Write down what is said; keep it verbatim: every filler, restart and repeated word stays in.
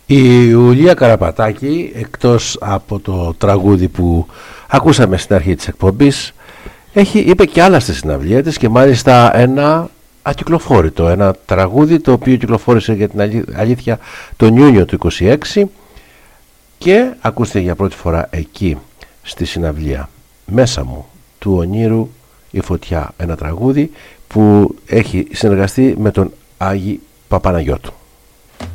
Η Ιουλία Καραπατάκη, εκτός από το τραγούδι που ακούσαμε στην αρχή της εκπομπής, έχει, είπε και άλλα στη συναυλία της, και μάλιστα ένα ακυκλοφόρητο, ένα τραγούδι το οποίο κυκλοφόρησε για την αλήθεια τον Ιούνιο του είκοσι έξι και ακούστε για πρώτη φορά εκεί στη συναυλία. Μέσα μου του ονείρου η φωτιά, ένα τραγούδι που έχει συνεργαστεί με τον Άγη Παπαναγιώτου.